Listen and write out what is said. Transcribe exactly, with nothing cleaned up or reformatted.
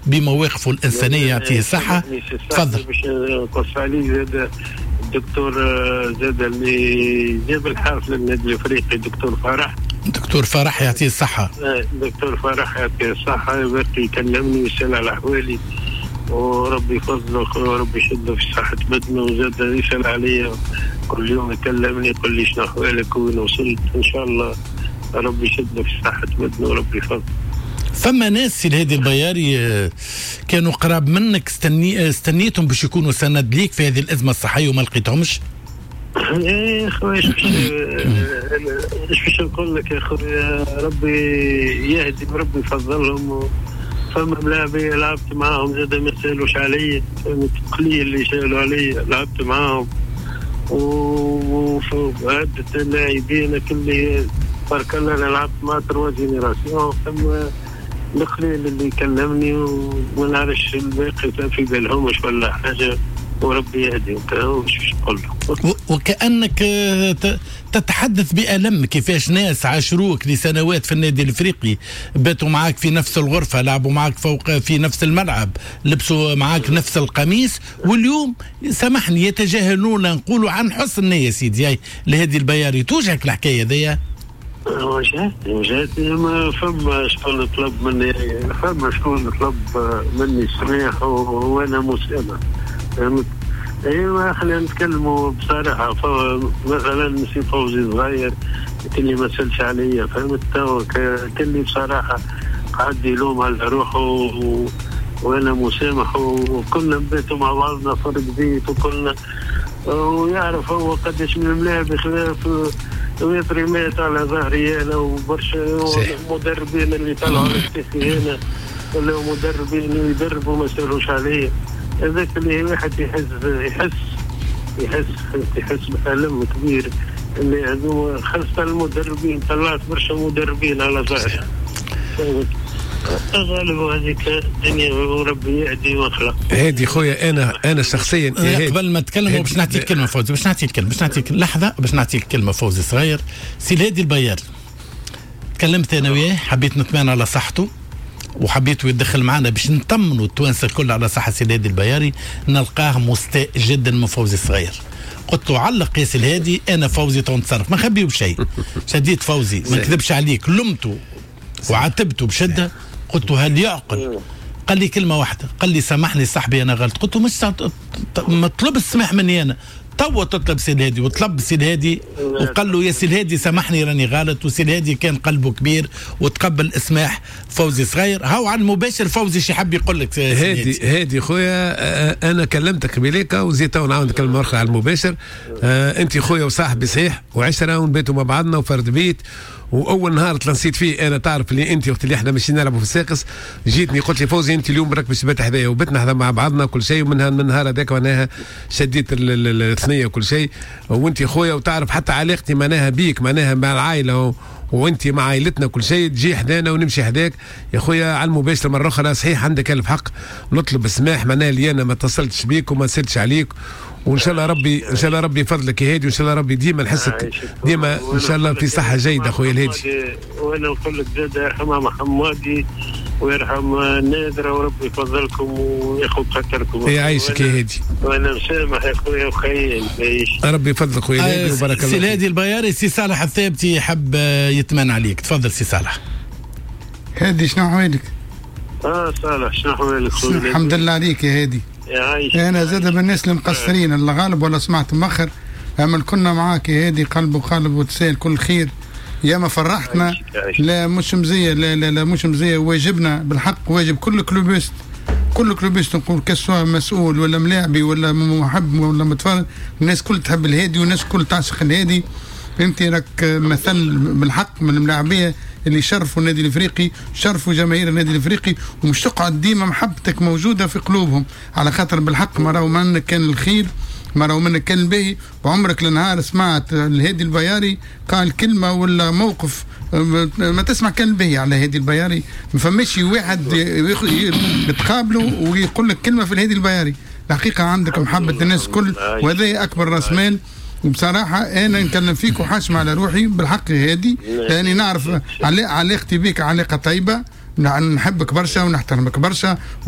بمواقفه الإنسانية يعطيه الصحة. تفضل. باش نقص عليه زاد الدكتور زاد اللي جاب الحافل النادي الافريقي دكتور فرح دكتور فرح يعطيه الصحة. دكتور فرح يعطيه الصحة، يبقى يكلمني ويسأل على أحوالي وربي يفضله وربي يشده في صحة بدنه، وزاد يسأل علي كل يوم يكلمني يقول لي شنو أحوالك وين وصلت. إن شاء الله ربي يشده في صحة بدنه وربي يفضله. فما ناس الهادي البياري كانوا قراب منك استني استنيتهم باش يكونوا سند ليك في هذه الأزمة الصحية وما لقيتهمش؟ ايه خويا ايش باش نقول لك يا خويا، ربي يهدي وربي يفضلهم. فما ملاعبية لعبت معاهم زاد ما سالوش علي، قليل اللي سالوا علي لعبت معاهم، وعدة اللاعبين كل بارك الله انا لعبت مع تروا جينيراسيون. فما القليل اللي كلمني وما نعرفش الباقي في بالهمش ولا حاجة، وربي يهدي وش نقول له. وكأنك تتحدث بألم كيفاش ناس عاشروك لسنوات في النادي الافريقي، باتوا معاك في نفس الغرفة، لعبوا معاك فوق في نفس الملعب، لبسوا معاك نفس القميص، واليوم سامحني يتجاهلون نقولوا عن حسن نية سيدي لهادي البياري. توجهك الحكاية ذي؟ وجهتني وجهتني ما فما شكون طلب مني، فما شكون طلب مني سماح وانا مسامح. فهمت؟ ايوه خلينا نتكلموا بصراحه. مثلا سي فوزي صغير اللي ما سالش عليا، فهمت؟ كان لي بصراحه قعد يلوم على روحه و... وانا مسامح، وكنا نباتوا مع بعضنا فرق بيت، وكنا ويعرف هو قداش من الملاعب خلاف ويترميت على ظهري انا وبرشا مدربين اللي طلعوا على كتفي هنا، ولا مدربين يدربوا ما سالوش عليه. هذاك اللي واحد يحس يحس يحس يحس بألم كبير، اللي هذو خاصة المدربين. طلعت برشا مدربين على ظهري. غالب هذيك الدنيا وربي يهدي ويخلق. هادي خويا انا انا شخصيا قبل ما نتكلم باش نعطيك كلمه فوزي، باش نعطيك كلمه باش نعطيك لحظه باش نعطيك كلمه فوزي صغير. سي الهادي البياري تكلمت انا وياه، حبيت نطمئن على صحته وحبيته يدخل معنا باش نطمنوا التوانسه الكل على صحه سي الهادي البياري. نلقاه مستاء جدا من فوزي الصغير. قلت له علق يا سي الهادي، انا فوزي تو نتصرف ما خبيه بشيء. شديت فوزي ما نكذبش عليك، لمته وعاتبته بشده. قلت له هل يعقل؟ قال لي كلمه واحده، قال لي سامحني صاحبي انا غلط. قلت له مش ما تطلب السماح مني انا، توا تطلب سي الهادي. وطلب سي الهادي وقال له يا سي الهادي سامحني راني غلط. وسي الهادي كان قلبه كبير وتقبل اسماح فوزي صغير. هاو على المباشر فوزي شي حب يقول لك هادي هادي خويا انا كلمتك بليكا وزيد تو نعاود نكلم اخرى على المباشر. آه انت خويا وصاحبي صحيح وعشره ونباتوا مع بعضنا وفرد بيت. واول نهار تلنسيت فيه انا تعرف اللي انت وقت اللي احنا ماشي نلعبوا في الساقس جيتني قلت لي فوزي انت اليوم راك باش تبات حذايا، وبتنا حذا مع بعضنا كل شيء. ومن من النهار هذاك معناها شديت الثنيه وكل شيء. وانت خويا وتعرف حتى علاقتي معناها بيك معناها مع العائله وانت مع عائلتنا كل شيء، تجي حدانا ونمشي حداك يا خويا على المباشر. مره اخرى صحيح عندك الف حق نطلب السماح معناها اللي انا ما اتصلتش بيك وما سالتش عليك. وان شاء الله ربي ان شاء الله ربي يفضلك يا هادي، وان شاء الله ربي ديما نحسك ديما ان شاء الله في صحه جيده خويا الهادي. وانا نقول لك زاد يرحم محمودي ويرحم نادره وربي يفضلكم وياخذ خاطركم. يعيشك يا هادي. وانا مسامح يا خويا وخير يعيش. ربي يفضلك خويا الهادي وبارك الله. سي الهادي البياري سي صالح الثابتي يحب يتمنى عليك. تفضل سي صالح. هادي شنو احوالك؟ اه صالح شنو احوالك خويا؟ الحمد لله عليك يا هادي. انا زاد من الناس اللي مقصرين اللي غالب ولا سمعت مؤخر اما كنا معاك يا هادي قلب وقالب وتسال كل خير. يا ما فرحتنا لا مش مزيه لا لا, لا مش مزيه. واجبنا بالحق واجب كل كلوبيست كل كلوبيست نقول كسوا مسؤول ولا ملاعبي ولا محب ولا متفرج، الناس كل تحب الهادي والناس كل تعشق الهادي. انت راك مثل بالحق من الملاعبيه اللي شرفوا النادي الافريقي، شرفوا جماهير النادي الافريقي، ومش تقعد ديما محبتك موجوده في قلوبهم على خاطر بالحق ما راهو منك كان الخير ما راهو منك كان الباهي. وعمرك لنهار سمعت الهادي البياري قال كلمه ولا موقف ما تسمع كان الباهي على الهادي البياري. ما فماش واحد يتقابله ويقول لك كلمه في الهادي البياري. الحقيقه عندك محبه الناس كل، وهذا اكبر راس مال. وبصراحة أنا نكلم فيك وحاشم على روحي بالحق هادي، لأني نعرف علاقتي بك علاقة طيبة، نحبك برشا ونحترمك برشا.